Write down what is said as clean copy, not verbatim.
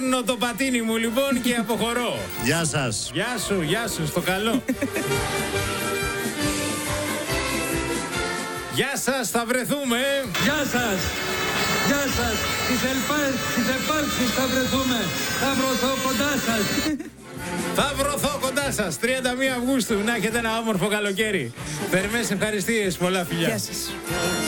Παίρνω το πατίνι μου λοιπόν και αποχωρώ. Γεια σας. Γεια σου, στο καλό. Γεια σας, θα βρεθούμε. Γεια σας. Γεια σας. Τις επάρξεις θα βρεθούμε. Θα βρεθώ κοντά σας. Θα βρεθώ κοντά σας. 31 Αυγούστου. Να έχετε ένα όμορφο καλοκαίρι. Θερμές ευχαριστίες. Πολλά φιλιά. Γεια σας.